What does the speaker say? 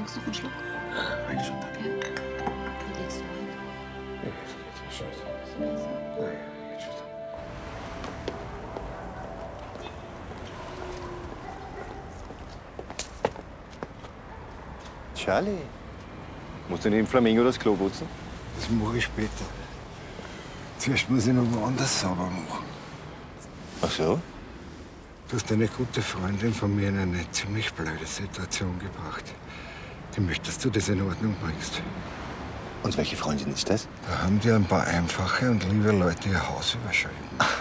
Magst du noch einen Schluck? Eigentlich schon, danke. Ja. Wie geht's dir heute? Ja, es geht mir schon. Besser? Ja, geht schon. Charlie, musst du nicht im Flamingo das Klo putzen? Das mache ich später. Zuerst muss ich noch woanders sauber machen. Ach so? Du hast eine gute Freundin von mir in eine ziemlich blöde Situation gebracht. Die möchte, dass du das in Ordnung bringst. Und welche Freundin ist das? Da haben dir ein paar einfache und liebe Leute ihr Haus überschrieben.